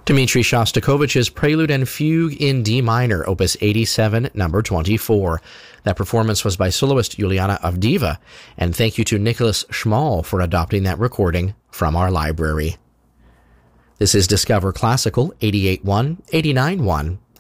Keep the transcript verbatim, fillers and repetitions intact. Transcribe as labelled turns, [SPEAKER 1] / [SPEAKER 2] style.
[SPEAKER 1] Dmitri Shostakovich's Prelude and Fugue in D minor, Opus eighty-seven, number twenty-four. That performance was by soloist Juliana Avdiva, and thank you to Nicholas Schmal for adopting that recording from our library. This is Discover Classical eighty-eight point one, eighty-nine point one.